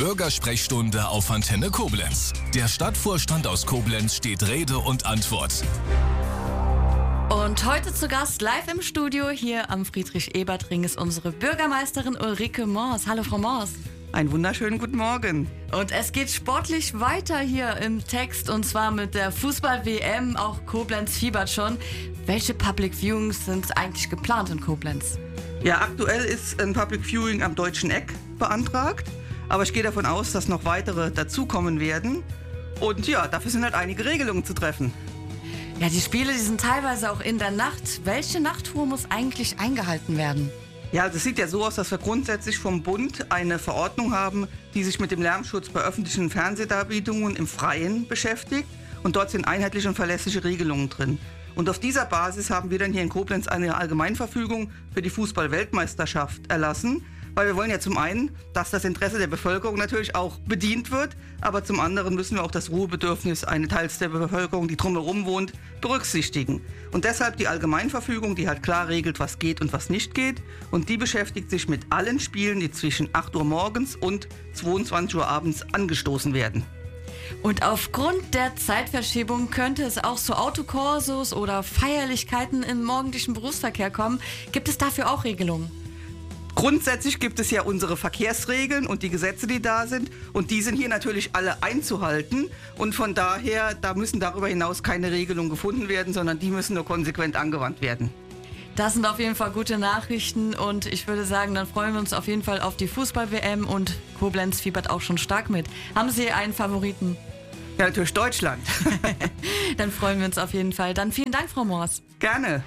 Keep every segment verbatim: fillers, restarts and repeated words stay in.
Bürgersprechstunde auf Antenne Koblenz. Der Stadtvorstand aus Koblenz steht Rede und Antwort. Und heute zu Gast live im Studio hier am Friedrich-Ebert-Ring ist unsere Bürgermeisterin Ulrike Mors. Hallo Frau Mors. Einen wunderschönen guten Morgen. Und es geht sportlich weiter hier im Text und zwar mit der Fußball-W M. Auch Koblenz fiebert schon. Welche Public Viewings sind eigentlich geplant in Koblenz? Ja, aktuell ist ein Public Viewing am Deutschen Eck beantragt. Aber ich gehe davon aus, dass noch weitere dazukommen werden. Und ja, dafür sind halt einige Regelungen zu treffen. Ja, die Spiele, die sind teilweise auch in der Nacht. Welche Nachtruhe muss eigentlich eingehalten werden? Ja, also es sieht ja so aus, dass wir grundsätzlich vom Bund eine Verordnung haben, die sich mit dem Lärmschutz bei öffentlichen Fernsehdarbietungen im Freien beschäftigt. Und dort sind einheitliche und verlässliche Regelungen drin. Und auf dieser Basis haben wir dann hier in Koblenz eine Allgemeinverfügung für die Fußball-Weltmeisterschaft erlassen. Weil wir wollen ja zum einen, dass das Interesse der Bevölkerung natürlich auch bedient wird, aber zum anderen müssen wir auch das Ruhebedürfnis eines Teils der Bevölkerung, die drumherum wohnt, berücksichtigen. Und deshalb die Allgemeinverfügung, die halt klar regelt, was geht und was nicht geht. Und die beschäftigt sich mit allen Spielen, die zwischen acht Uhr morgens und zweiundzwanzig Uhr abends angestoßen werden. Und aufgrund der Zeitverschiebung könnte es auch zu Autokorsos oder Feierlichkeiten im morgendlichen Berufsverkehr kommen. Gibt es dafür auch Regelungen? Grundsätzlich gibt es ja unsere Verkehrsregeln und die Gesetze, die da sind. Und die sind hier natürlich alle einzuhalten. Und von daher, da müssen darüber hinaus keine Regelungen gefunden werden, sondern die müssen nur konsequent angewandt werden. Das sind auf jeden Fall gute Nachrichten und ich würde sagen, dann freuen wir uns auf jeden Fall auf die Fußball-W M und Koblenz fiebert auch schon stark mit. Haben Sie einen Favoriten? Ja, natürlich Deutschland. Dann freuen wir uns auf jeden Fall. Dann vielen Dank, Frau Mors. Gerne.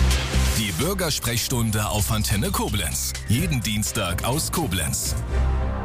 Die Bürgersprechstunde auf Antenne Koblenz. Jeden Dienstag aus Koblenz.